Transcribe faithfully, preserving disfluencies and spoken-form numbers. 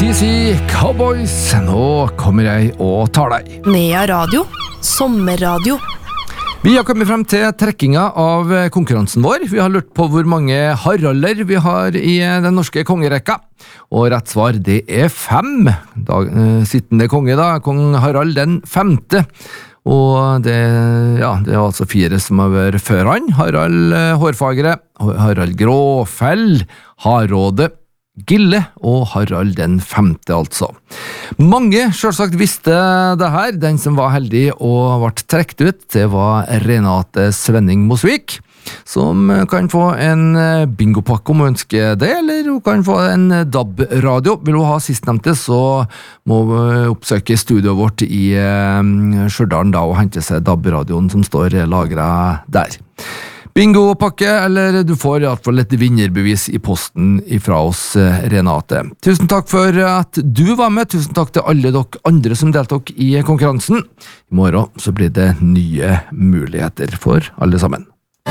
T C Cowboys, nå kommer jeg og tar deg. Nea Radio, sommerradio. Vi har kommet frem til trekkinga av konkurransen vår. Vi har lurt på hvor mange Haralder vi har i den norske kongerekka. Og rett svar, det er fem. Da, sittende konge da, kong Harald den femte. Og det, ja, det er altså fire som har vært før han. Harald Hårfagre, Harald Gråfell, Haråde, Gille og Harald den femte, altså. Mange selvsagt visste det her. Den som var heldig og ble trekt ut, det var Renate Svenning Mosvik, som kan få en bingopakke om hun ønsker det, eller hun kan få en D A B-radio. Vil hun ha sistnevnte, så må hun oppsøke studioet vårt i Stjørdal da, og hente seg D A B-radioen som står lagret der. Bingopakke, eller du får i hvert fall et vinnerbevis i posten ifra oss, Renate. Tusen takk for at du var med. Tusen takk til alle dere andre som deltok i konkurransen. I morgen så blir det nye muligheter for alle sammen.